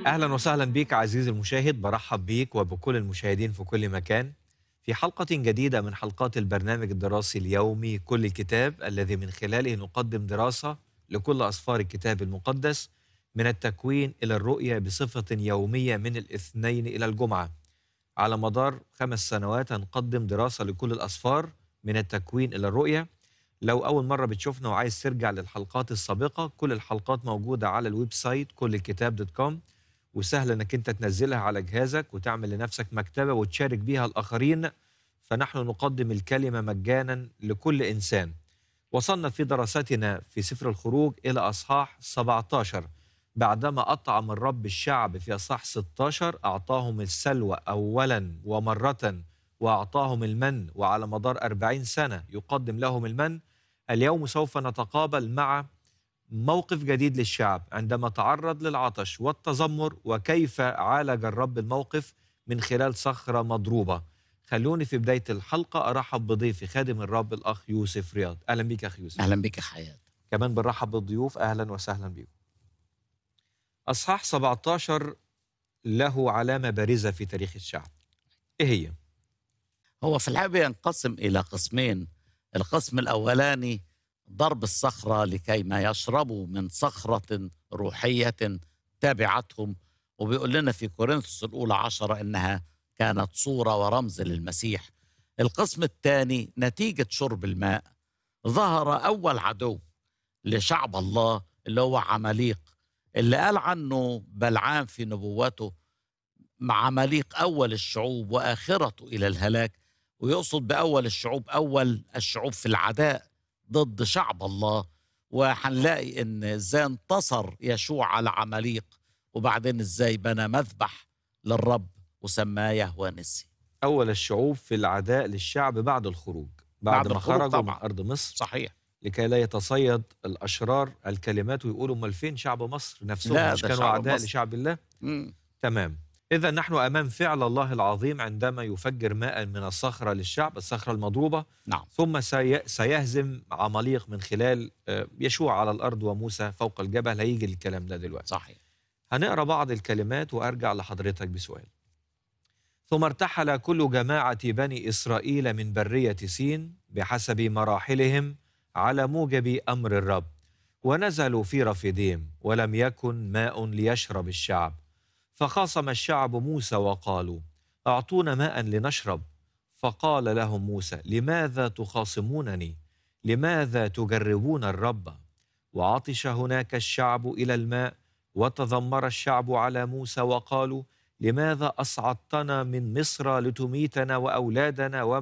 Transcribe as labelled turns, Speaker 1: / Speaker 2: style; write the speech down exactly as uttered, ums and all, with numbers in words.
Speaker 1: أهلا وسهلا بك عزيزي المشاهد، برحب بيك وبكل المشاهدين في كل مكان في حلقة جديدة من حلقات البرنامج الدراسي اليومي كل الكتاب، الذي من خلاله نقدم دراسة لكل أسفار الكتاب المقدس من التكوين إلى الرؤية بصفة يومية من الاثنين إلى الجمعة. على مدار خمس سنوات هنقدم دراسة لكل الأسفار من التكوين إلى الرؤية. لو أول مرة بتشوفنا وعايز ترجع للحلقات السابقة، كل الحلقات موجودة على الويب سايت كل الكتاب دوت كوم، وسهل انك انت تنزلها على جهازك وتعمل لنفسك مكتبة وتشارك بيها الآخرين. فنحن نقدم الكلمة مجانا لكل إنسان. وصلنا في دراستنا في سفر الخروج إلى أصحاح سبعة عشر. بعدما أطعم الرب الشعب في أصحاح ستة عشر، أعطاهم السلوى أولا ومرة، وأعطاهم المن، وعلى مدار أربعين سنة يقدم لهم المن. اليوم سوف نتقابل مع موقف جديد للشعب عندما تعرض للعطش والتذمر، وكيف عالج الرب الموقف من خلال صخرة مضروبة. خلوني في بداية الحلقة أرحب بضيفي خادم الرب الأخ يوسف رياض. أهلا بك يا أخي يوسف.
Speaker 2: أهلا بك حياة.
Speaker 1: كمان بنرحب بالضيوف، أهلا وسهلا بكم. أصحاح سبعة عشر له علامة بارزة في تاريخ الشعب. إيه هي؟
Speaker 2: هو في الحقيقة ينقسم إلى قسمين. القسم الأولاني ضرب الصخرة لكي ما يشربوا من صخرة روحية تابعتهم، وبيقول لنا في كورنثوس الأولى عشرة إنها كانت صورة ورمز للمسيح. القسم الثاني نتيجة شرب الماء ظهر أول عدو لشعب الله اللي هو عماليق، اللي قال عنه بلعام في نبوته مع عماليق أول الشعوب وآخرته إلى الهلاك. ويقصد بأول الشعوب أول الشعوب في العداء ضد شعب الله. وهنلاقي إن إزاي انتصر يشوع على عماليق، وبعدين إزاي بنى مذبح للرب وسماه يهوه نسي.
Speaker 1: أول الشعوب في العداء للشعب بعد الخروج، بعد,
Speaker 2: بعد
Speaker 1: ما
Speaker 2: الخروج
Speaker 1: خرجوا من
Speaker 2: طبعا.
Speaker 1: أرض مصر،
Speaker 2: صحيح.
Speaker 1: لكي لا يتصيد الأشرار الكلمات ويقولوا امال فين شعب مصر نفسهم،
Speaker 2: لا
Speaker 1: مش
Speaker 2: ده
Speaker 1: كانوا
Speaker 2: شعب
Speaker 1: أعداء
Speaker 2: مصر.
Speaker 1: لشعب الله؟
Speaker 2: مم.
Speaker 1: تمام. إذا نحن أمام فعل الله العظيم عندما يفجر ماء من الصخرة للشعب، الصخرة المضروبة.
Speaker 2: نعم.
Speaker 1: ثم سي... سيهزم عماليق من خلال آه، يشوع على الأرض وموسى فوق الجبل. هيجي الكلام ده دلوقتي.
Speaker 2: صحيح.
Speaker 1: هنقرأ بعض الكلمات وأرجع لحضرتك بسؤال. ثم ارتحل كل جماعة بني إسرائيل من برية سين بحسب مراحلهم على موجب أمر الرب، ونزلوا في رفيديم، ولم يكن ماء ليشرب الشعب. فخاصم الشعب موسى وقالوا: أعطونا ماء لنشرب. فقال لهم موسى: لماذا تخاصمونني؟ لماذا تجربون الرب؟ وعطش هناك الشعب إلى الماء، وتذمر الشعب على موسى وقالوا: لماذا أصعدتنا من مصر لتميتنا وأولادنا